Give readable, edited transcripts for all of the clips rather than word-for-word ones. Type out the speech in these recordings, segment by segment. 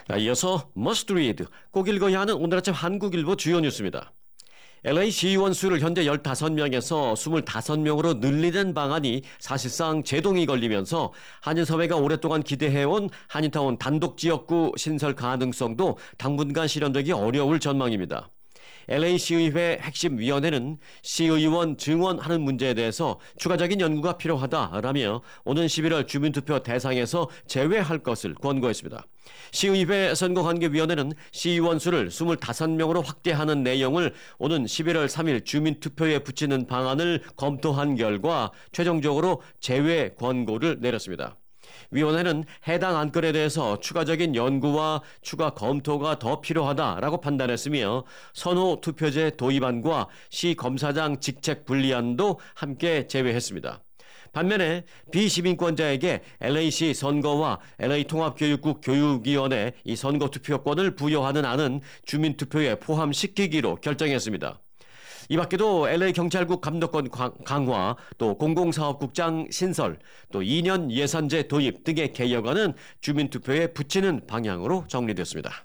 이어서 Must Read, 꼭 읽어야 하는 오늘 아침 한국일보 주요 뉴스입니다. LA 시의원 수를 현재 15명에서 25명으로 늘리는 방안이 사실상 제동이 걸리면서 한인사회가 오랫동안 기대해온 한인타운 단독지역구 신설 가능성도 당분간 실현되기 어려울 전망입니다. LA 시의회 핵심 위원회는 시의원 증원하는 문제에 대해서 추가적인 연구가 필요하다라며 오는 11월 주민투표 대상에서 제외할 것을 권고했습니다. 시의회 선거관계위원회는 시의원 수를 25명으로 확대하는 내용을 오는 11월 3일 주민투표에 붙이는 방안을 검토한 결과 최종적으로 제외 권고를 내렸습니다. 위원회는 해당 안건에 대해서 추가적인 연구와 추가 검토가 더 필요하다라고 판단했으며 선호 투표제 도입안과 시 검사장 직책 분리안도 함께 제외했습니다. 반면에 비시민권자에게 LA시 선거와 LA 통합교육국 교육위원회 이 선거투표권을 부여하는 안은 주민투표에 포함시키기로 결정했습니다. 이 밖에도 LA 경찰국 감독권 강화, 또 공공사업국장 신설, 또 2년 예산제 도입 등의 개혁안은 주민투표에 붙이는 방향으로 정리됐습니다.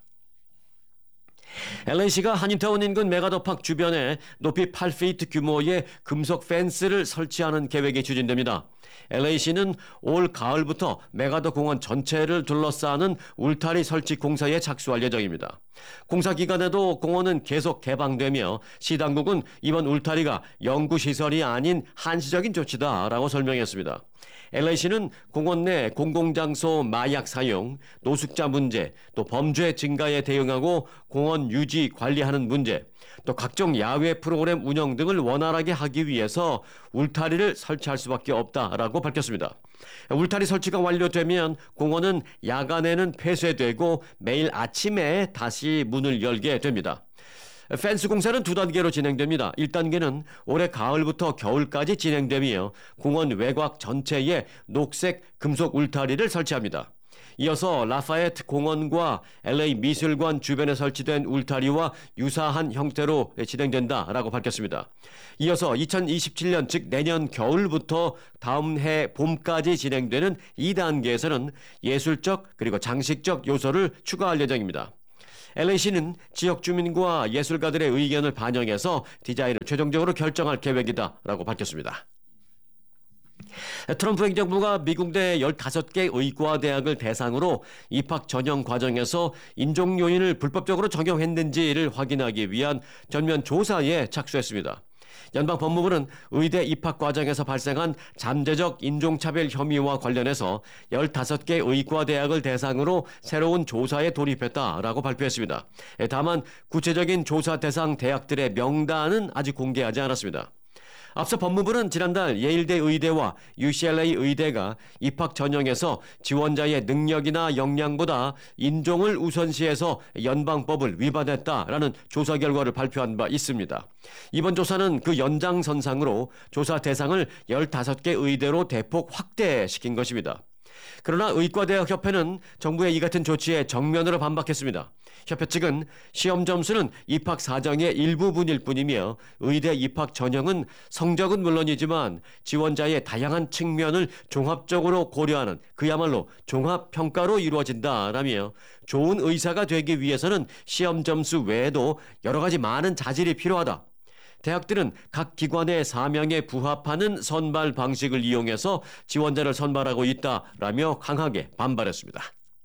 LA시가 한인타운 인근 메가더팍 주변에 높이 8피트 규모의 금속 펜스를 설치하는 계획이 추진됩니다. LA시는 올 가을부터 메가더 공원 전체를 둘러싸는 울타리 설치 공사에 착수할 예정입니다. 공사 기간에도 공원은 계속 개방되며 시 당국은 이번 울타리가 연구시설이 아닌 한시적인 조치다라고 설명했습니다. LA시는 공원 내 공공장소 마약 사용, 노숙자 문제, 또 범죄 증가에 대응하고 공원 유지 관리하는 문제, 또 각종 야외 프로그램 운영 등을 원활하게 하기 위해서 울타리를 설치할 수밖에 없다라고 밝혔습니다. 울타리 설치가 완료되면 공원은 야간에는 폐쇄되고 매일 아침에 다시 문을 열게 됩니다. 펜스 공사는 2단계로 진행됩니다. 1단계는 올해 가을부터 겨울까지 진행되며 공원 외곽 전체에 녹색 금속 울타리를 설치합니다. 이어서 라파에트 공원과 LA 미술관 주변에 설치된 울타리와 유사한 형태로 진행된다라고 밝혔습니다. 이어서 2027년 즉 내년 겨울부터 다음 해 봄까지 진행되는 2단계에서는 예술적 그리고 장식적 요소를 추가할 예정입니다. LA시는 지역 주민과 예술가들의 의견을 반영해서 디자인을 최종적으로 결정할 계획이다라고 밝혔습니다. 트럼프 행정부가 미국 내 15개 의과대학을 대상으로 입학 전형 과정에서 인종 요인을 불법적으로 적용했는지를 확인하기 위한 전면 조사에 착수했습니다. 연방법무부는 의대 입학 과정에서 발생한 잠재적 인종차별 혐의와 관련해서 15개 의과대학을 대상으로 새로운 조사에 돌입했다라고 발표했습니다. 다만 구체적인 조사 대상 대학들의 명단은 아직 공개하지 않았습니다. 앞서 법무부는 지난달 예일대 의대와 UCLA 의대가 입학 전형에서 지원자의 능력이나 역량보다 인종을 우선시해서 연방법을 위반했다라는 조사 결과를 발표한 바 있습니다. 이번 조사는 그 연장선상으로 조사 대상을 15개 의대로 대폭 확대시킨 것입니다. 그러나 의과대학협회는 정부의 이 같은 조치에 정면으로 반박했습니다. 협회 측은 시험 점수는 입학 사정의 일부분일 뿐이며 의대 입학 전형은 성적은 물론이지만 지원자의 다양한 측면을 종합적으로 고려하는 그야말로 종합평가로 이루어진다라며 좋은 의사가 되기 위해서는 시험 점수 외에도 여러 가지 많은 자질이 필요하다. 대학들은 각 기관의 사명에 부합하는 선발 방식을 이용해서 지원자를 선발하고 있다라며 강하게 반발했습니다.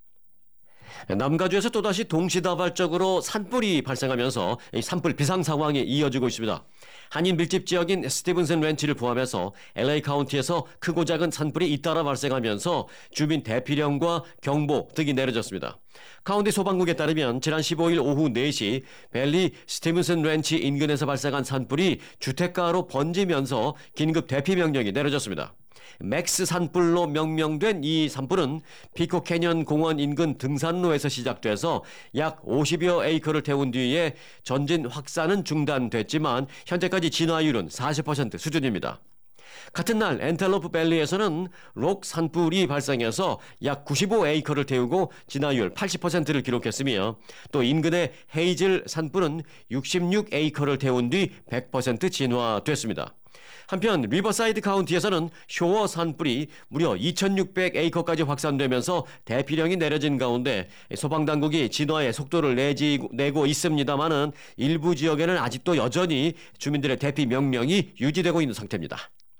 남가주에서 또다시 동시다발적으로 산불이 발생하면서 산불 비상 상황이 이어지고 있습니다. 한인 밀집 지역인 스티븐슨 렌치를 포함해서 LA 카운티에서 크고 작은 산불이 잇따라 발생하면서 주민 대피령과 경보 등이 내려졌습니다. 카운티 소방국에 따르면 지난 15일 오후 4시 벨리 스티븐슨 렌치 인근에서 발생한 산불이 주택가로 번지면서 긴급 대피 명령이 내려졌습니다. 맥스 산불로 명명된 이 산불은 피코 캐년 공원 인근 등산로에서 시작돼서 약 50여 에이커를 태운 뒤에 전진 확산은 중단됐지만 현재까지 진화율은 40% 수준입니다. 같은 날 엔텔로프 밸리에서는 록 산불이 발생해서 약 95에이커를 태우고 진화율 80%를 기록했으며 또 인근의 헤이즐 산불은 66에이커를 태운 뒤 100% 진화됐습니다. 한편 리버사이드 카운티에서는 쇼어 산불이 무려 2,600에이커까지 확산되면서 대피령이 내려진 가운데 소방당국이 진화의 속도를 내고 있습니다만은 일부 지역에는 아직도 여전히 주민들의 대피 명령이 유지되고 있는 상태입니다.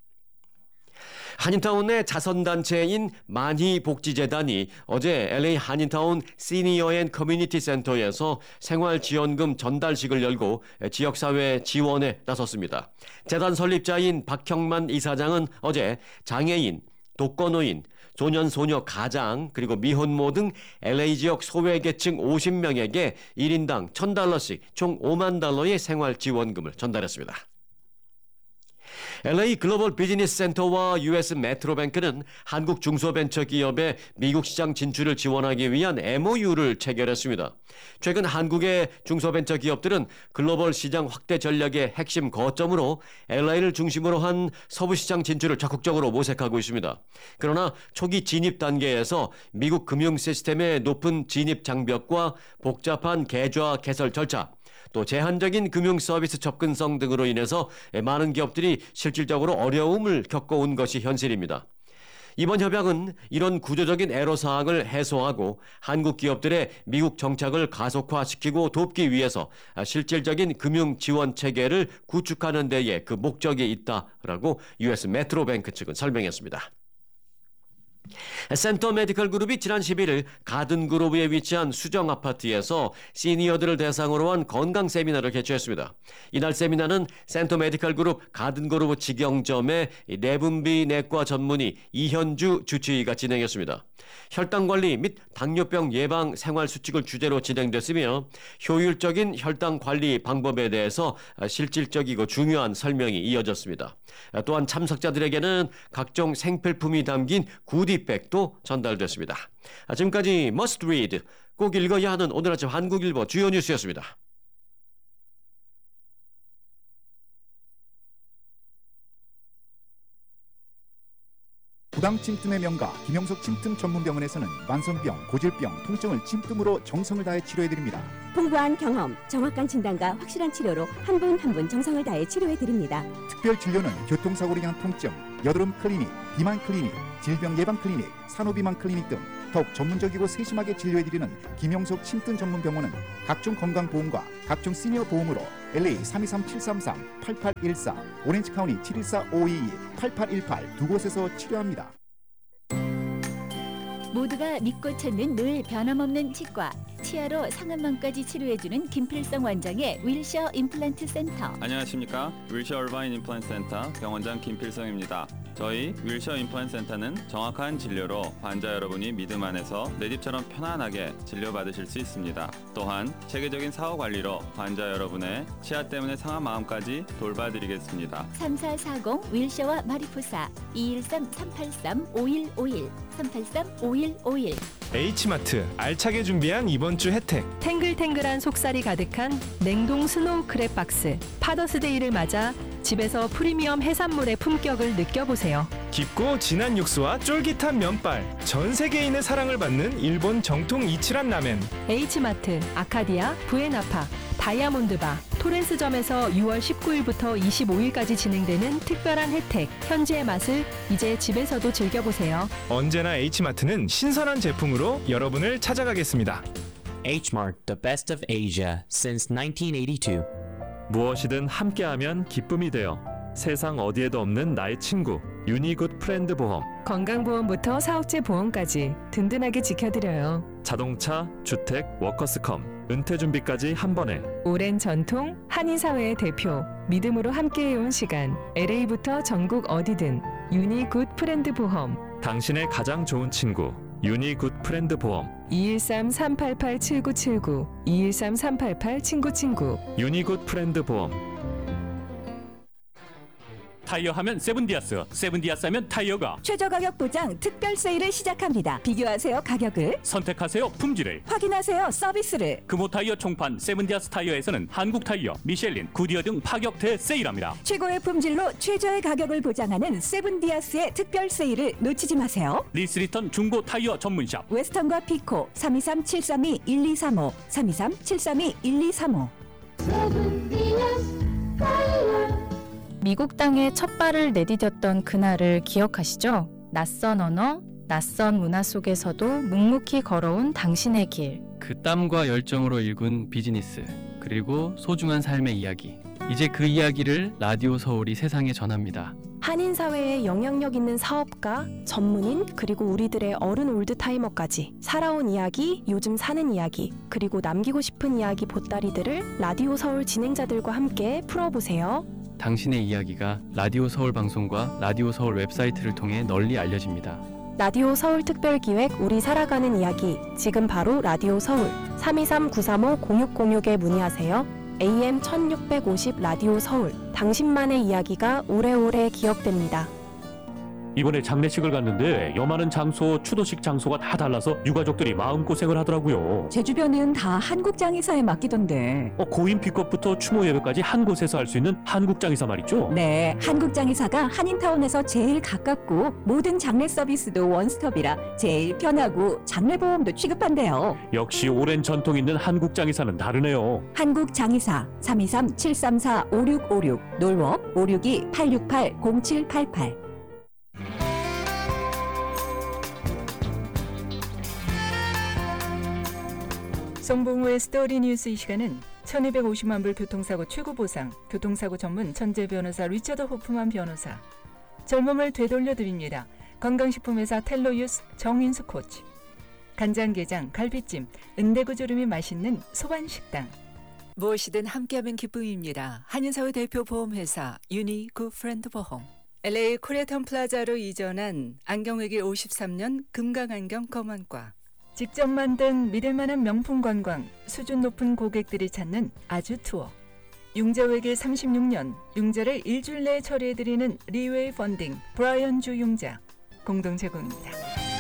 한인타운 내 자선단체인 만희복지재단이 어제 LA 한인타운 시니어 앤 커뮤니티 센터에서 생활지원금 전달식을 열고 지역사회 지원에 나섰습니다. 재단 설립자인 박형만 이사장은 어제 장애인, 독거노인, 소년소녀 가장 그리고 미혼모 등 LA 지역 소외계층 50명에게 1인당 $1,000씩 총 $5만 달러의 생활지원금을 전달했습니다. LA 글로벌 비즈니스 센터와 US 메트로뱅크는 한국 중소벤처기업의 미국 시장 진출을 지원하기 위한 MOU를 체결했습니다. 최근 한국의 중소벤처기업들은 글로벌 시장 확대 전략의 핵심 거점으로 LA를 중심으로 한 서부시장 진출을 적극적으로 모색하고 있습니다. 그러나 초기 진입 단계에서 미국 금융 시스템의 높은 진입 장벽과 복잡한 계좌 개설 절차, 또 제한적인 금융 서비스 접근성 등으로 인해서 많은 기업들이 실질적으로 어려움을 겪어온 것이 현실입니다. 이번 협약은 이런 구조적인 애로사항을 해소하고 한국 기업들의 미국 정착을 가속화시키고 돕기 위해서 실질적인 금융 지원 체계를 구축하는 데에 그 목적이 있다라고 US 메트로뱅크 측은 설명했습니다. 센터 메디컬 그룹이 지난 11일 가든그로브에 위치한 수정 아파트에서 시니어들을 대상으로 한 건강 세미나를 개최했습니다. 이날 세미나는 센터 메디컬 그룹 가든그로브 직영점의 내분비 내과 전문의 이현주 주치의가 진행했습니다. 혈당 관리 및 당뇨병 예방 생활 수칙을 주제로 진행됐으며 효율적인 혈당 관리 방법에 대해서 실질적이고 중요한 설명이 이어졌습니다. 또한 참석자들에게는 각종 생필품이 담긴 구디백도 전달됐습니다. 지금까지 Must Read, 꼭 읽어야 하는 오늘 아침 한국일보 주요 뉴스였습니다. 부당 침tum의 명가 김영석 침tum 전문병원에서는 만성병, 고질병, 통증을 침tum으로 정성을 다해 치료해드립니다. 풍부한 경험, 정확한 진단과 확실한 치료로 한 분 한 분 정성을 다해 치료해드립니다. 특별 진료는 교통사고로 인한 통증, 여드름 클리닉, 비만 클리닉, 질병 예방 클리닉, 산후비만 클리닉 등 더욱 전문적이고 세심하게 진료해드리는 김영석 침tum 전문병원은 각종 건강보험과 각종 시니어 보험으로 LA 323-733-8814, 오렌지카운티 714-522-8818 두 곳에서 치료합니다. 모두가 믿고 찾는 늘 변함없는 치과, 치아로 상안망까지 치료해주는 김필성 원장의 윌셔 임플란트 센터. 안녕하십니까. 윌셔 얼바인 임플란트 센터 병원장 김필성입니다. 저희 윌셔 임플란트 센터는 정확한 진료로 환자 여러분이 믿음 안에서 내 집처럼 편안하게 진료받으실 수 있습니다. 또한 체계적인 사후 관리로 환자 여러분의 치아 때문에 상한 마음까지 돌봐드리겠습니다. 3440 윌셔와 마리포사 213-383-5151 383-5151. H마트 알차게 준비한 이번 주 혜택. 탱글탱글한 속살이 가득한 냉동 스노우 크랩 박스. 파더스데이를 맞아 집에서 프리미엄 해산물의 품격을 느껴보세요. 깊고 진한 육수와 쫄깃한 면발. 전 세계인의 사랑을 받는 일본 정통 이치란 라멘. H마트, 아카디아, 부에나파, 다이아몬드바, 토렌스점에서 6월 19일부터 25일까지 진행되는 특별한 혜택. 현지의 맛을 이제 집에서도 즐겨보세요. 언제나 H마트는 신선한 제품으로 여러분을 찾아가겠습니다. H-Mart, the best of Asia since 1982. 무엇이든 함께하면 기쁨이 되어 세상 어디에도 없는 나의 친구 유니굿 프렌드 보험. 건강보험부터 사업체 보험까지 든든하게 지켜드려요. 자동차, 주택, 워커스컴, 은퇴준비까지 한 번에. 오랜 전통, 한인사회의 대표, 믿음으로 함께해온 시간. LA부터 전국 어디든 유니굿 프렌드 보험. 당신의 가장 좋은 친구 유니굿 프렌드 보험. 213-388-7979 213-388-친구친구. 유니굿 프렌드 보험. 타이어 하면 세븐디아스, 세븐디아스 하면 타이어가 최저 가격 보장 특별 세일을 시작합니다. 비교하세요 가격을, 선택하세요 품질을, 확인하세요 서비스를. 금호 타이어 총판 세븐디아스 타이어에서는 한국 타이어, 미셸린, 구디어 등 파격 대세일합니다. 최고의 품질로 최저의 가격을 보장하는 세븐디아스의 특별 세일을 놓치지 마세요. 리스리턴 중고 타이어 전문샵 웨스턴과 피코 323-732-1235 323-732-1235. 미국 땅에 첫 발을 내디뎠던 그날을 기억하시죠? 낯선 언어, 낯선 문화 속에서도 묵묵히 걸어온 당신의 길. 그 땀과 열정으로 일군 비즈니스, 그리고 소중한 삶의 이야기. 이제 그 이야기를 라디오 서울이 세상에 전합니다. 한인 사회에 영향력 있는 사업가, 전문인, 그리고 우리들의 어른 올드타이머까지 살아온 이야기, 요즘 사는 이야기, 그리고 남기고 싶은 이야기 보따리들을 라디오 서울 진행자들과 함께 풀어보세요. 당신의 이야기가 라디오 서울 방송과 라디오 서울 웹사이트를 통해 널리 알려집니다. 라디오 서울 특별기획 우리 살아가는 이야기, 지금 바로 라디오 서울 323-935-0606에 문의하세요. AM 1650 라디오 서울, 당신만의 이야기가 오래오래 기억됩니다. 이번에 장례식을 갔는데 여많은 장소, 추도식 장소가 다 달라서 유가족들이 마음고생을 하더라고요. 제 주변은 다 한국장의사에 맡기던데. 고인 픽업부터 추모 예배까지 한 곳에서 할 수 있는 한국장의사 말이죠? 네, 한국장의사가 한인타운에서 제일 가깝고 모든 장례 서비스도 원스톱이라 제일 편하고 장례보험도 취급한대요. 역시 오랜 전통 있는 한국장의사는 다르네요. 한국장의사 323-734-5656 놀워 562-868-0788. 송봉우의 스토리 뉴스. 이 시간은 1250만 불 교통사고 최고 보상, 교통사고 전문 천재 변호사 리처드 호프만 변호사, 젊음을 되돌려 드립니다. 건강식품회사 텔로유스 정인수 코치, 간장게장, 갈비찜, 은대구조림이 맛있는 소반식당. 무엇이든 함께하면 기쁨입니다. 한인사회 대표 보험회사 유니굿 프렌드 보험. LA 코리아타운 플라자로 이전한 안경외길 53년 금강안경 검안과. 직접 만든 믿을만한 명품 관광, 수준 높은 고객들이 찾는 아주 투어. 융자외길 36년, 융자를 일주일 내에 처리해드리는 리웨이 펀딩, 브라이언 주 융자, 공동 제공입니다.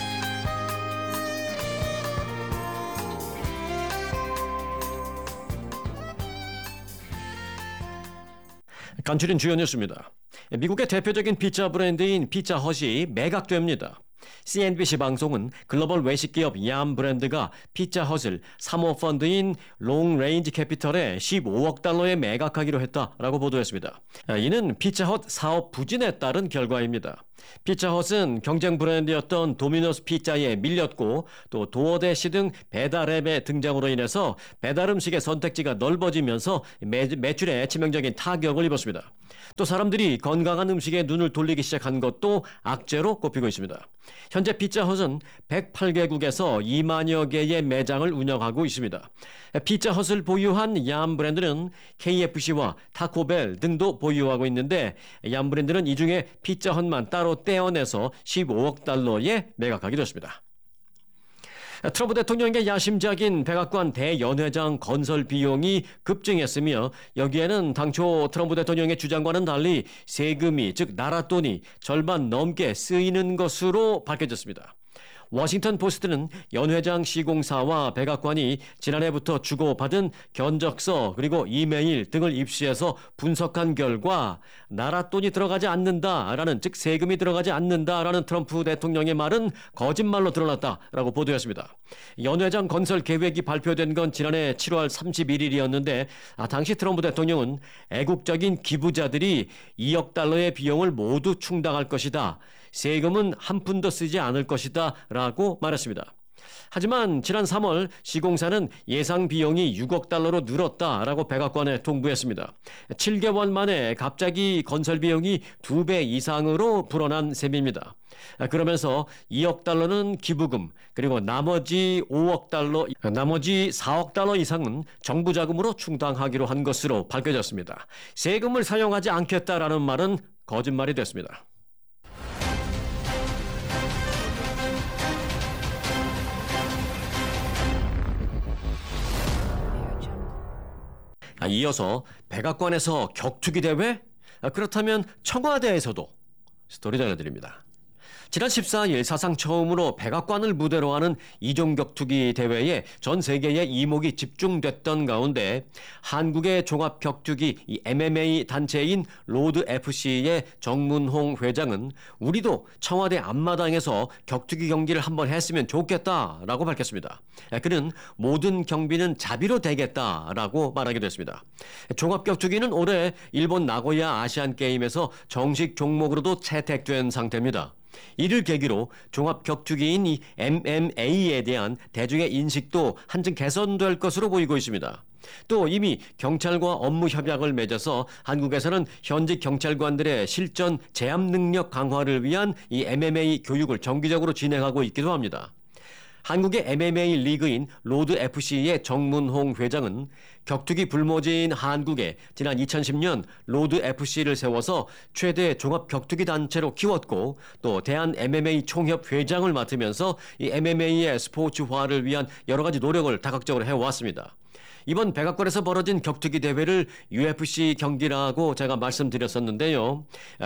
간추린 주요 뉴스입니다. 미국의 대표적인 피자 브랜드인 피자헛이 매각됩니다. CNBC 방송은 글로벌 외식기업 얌 브랜드가 피자헛을 사모펀드인 롱레인지 캐피털에 15억 달러에 매각하기로 했다라고 보도했습니다. 이는 피자헛 사업 부진에 따른 결과입니다. 피자헛은 경쟁 브랜드였던 도미노스 피자에 밀렸고 또 도어대시 등 배달앱의 등장으로 인해서 배달 음식의 선택지가 넓어지면서 매출에 치명적인 타격을 입었습니다. 또 사람들이 건강한 음식에 눈을 돌리기 시작한 것도 악재로 꼽히고 있습니다. 현재 피자헛은 108개국에서 2만여 개의 매장을 운영하고 있습니다. 피자헛을 보유한 얌 브랜드는 KFC와 타코벨 등도 보유하고 있는데 얌 브랜드는 이 중에 피자헛만 따로 떼어내서 15억 달러에 매각하기로 했습니다. 트럼프 대통령의 야심작인 백악관 대연회장 건설 비용이 급증했으며 여기에는 당초 트럼프 대통령의 주장과는 달리 세금이, 즉 나라 돈이 절반 넘게 쓰이는 것으로 밝혀졌습니다. 워싱턴 포스트는 연회장 시공사와 백악관이 지난해부터 주고받은 견적서 그리고 이메일 등을 입수해서 분석한 결과 나라 돈이 들어가지 않는다라는, 즉 세금이 들어가지 않는다라는 트럼프 대통령의 말은 거짓말로 드러났다라고 보도했습니다. 연회장 건설 계획이 발표된 건 지난해 7월 31일이었는데 당시 트럼프 대통령은 애국적인 기부자들이 2억 달러의 비용을 모두 충당할 것이다. 세금은 한 푼도 쓰지 않을 것이다 라고 말했습니다. 하지만 지난 3월 시공사는 예상 비용이 6억 달러로 늘었다라고 백악관에 통보했습니다. 7개월 만에 갑자기 건설 비용이 2배 이상으로 불어난 셈입니다. 그러면서 2억 달러는 기부금, 그리고 나머지 4억 달러 이상은 정부 자금으로 충당하기로 한 것으로 밝혀졌습니다. 세금을 사용하지 않겠다라는 말은 거짓말이 됐습니다. 이어서 백악관에서 격투기 대회? 그렇다면 청와대에서도 스토리 전해드립니다. 지난 14일 사상 처음으로 백악관을 무대로 하는 이종격투기 대회에 전 세계의 이목이 집중됐던 가운데 한국의 종합격투기 MMA 단체인 로드FC의 정문홍 회장은 우리도 청와대 앞마당에서 격투기 경기를 한번 했으면 좋겠다라고 밝혔습니다. 그는 모든 경비는 자비로 대겠다라고 말하기도 했습니다. 종합격투기는 올해 일본 나고야 아시안게임에서 정식 종목으로도 채택된 상태입니다. 이를 계기로 종합격투기인 이 MMA에 대한 대중의 인식도 한층 개선될 것으로 보이고 있습니다. 또 이미 경찰과 업무 협약을 맺어서 한국에서는 현직 경찰관들의 실전 제압 능력 강화를 위한 이 MMA 교육을 정기적으로 진행하고 있기도 합니다. 한국의 MMA 리그인 로드FC의 정문홍 회장은 격투기 불모지인 한국에 지난 2010년 로드FC를 세워서 최대 종합격투기 단체로 키웠고 또 대한 MMA 총협 회장을 맡으면서 이 MMA의 스포츠화를 위한 여러 가지 노력을 다각적으로 해왔습니다. 이번 백악관에서 벌어진 격투기 대회를 UFC 경기라고 제가 말씀드렸었는데요.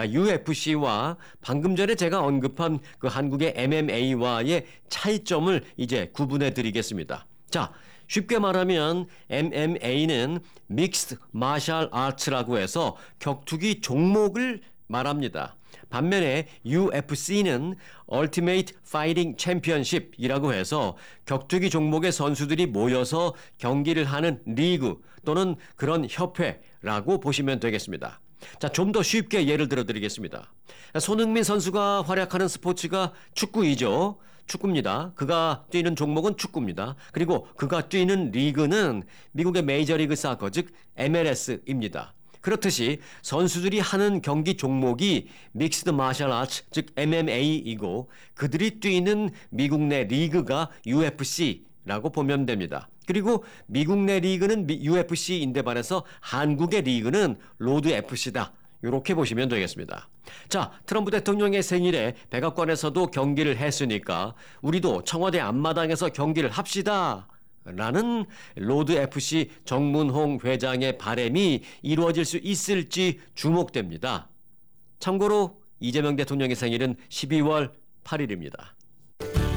UFC와 방금 전에 제가 언급한 그 한국의 MMA와의 차이점을 이제 구분해 드리겠습니다. 자, 쉽게 말하면 MMA는 Mixed Martial Arts라고 해서 격투기 종목을 말합니다. 반면에 UFC는 Ultimate Fighting Championship이라고 해서 격투기 종목의 선수들이 모여서 경기를 하는 리그 또는 그런 협회라고 보시면 되겠습니다. 자, 좀 더 쉽게 예를 들어 드리겠습니다. 손흥민 선수가 활약하는 스포츠가 축구이죠. 축구입니다. 그가 뛰는 종목은 축구입니다. 그리고 그가 뛰는 리그는 미국의 메이저리그 사커, 즉 MLS입니다. 그렇듯이 선수들이 하는 경기 종목이 믹스드 마셜 아츠, 즉 MMA이고 그들이 뛰는 미국 내 리그가 UFC라고 보면 됩니다. 그리고 미국 내 리그는 UFC인데 반해서 한국의 리그는 로드FC다. 이렇게 보시면 되겠습니다. 자, 트럼프 대통령의 생일에 백악관에서도 경기를 했으니까 우리도 청와대 앞마당에서 경기를 합시다. 라는 로드FC 정문홍 회장의 바람이 이루어질 수 있을지 주목됩니다. 참고로 이재명 대통령의 생일은 12월 8일입니다.